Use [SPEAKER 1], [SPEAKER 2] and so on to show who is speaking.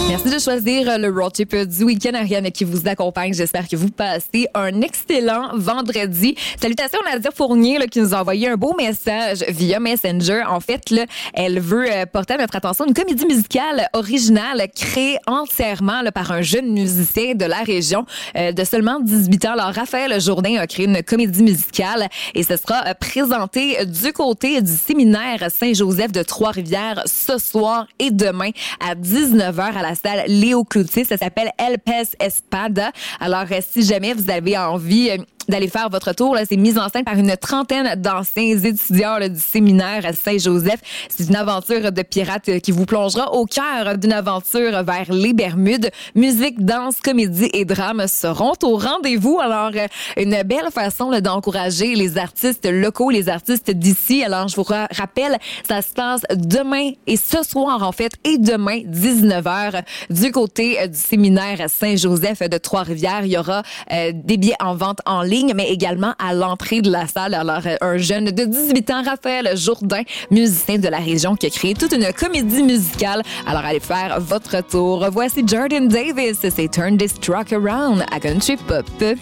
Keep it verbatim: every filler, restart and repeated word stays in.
[SPEAKER 1] Merci de choisir le road trip du week-end, Ariane, qui vous accompagne. J'espère que vous passez un excellent vendredi. Salutations à Nadia Fournier là, qui nous a envoyé un beau message via Messenger. En fait, là, elle veut porter à notre attention une comédie musicale originale créée entièrement là, par un jeune musicien de la région euh, de seulement dix-huit ans. Alors, Raphaël Jourdain a créé une comédie musicale et ce sera présenté du côté du séminaire Saint-Joseph de Trois-Rivières ce soir et demain à dix-neuf heures à la salle Léo Cloutier. Ça s'appelle El Pez Espada. Alors, si jamais vous avez envie d'aller faire votre tour, là, c'est mis en scène par une trentaine d'anciens étudiants là, du séminaire Saint-Joseph. C'est une aventure de pirates qui vous plongera au cœur d'une aventure vers les Bermudes. Musique, danse, comédie et drame seront au rendez-vous. Alors, une belle façon là, d'encourager les artistes locaux, les artistes d'ici. Alors, je vous rappelle, ça se passe demain et ce soir, en fait, et demain, dix-neuf heures, du côté du séminaire Saint-Joseph de Trois-Rivières. Il y aura euh, des billets en vente en ligne, mais également à l'entrée de la salle. Alors, un jeune de dix-huit ans, Raphaël Jourdain, musicien de la région, qui a créé toute une comédie musicale. Alors, allez faire votre tour. Voici Jordan Davis, c'est Turn This Truck Around à Country Pop.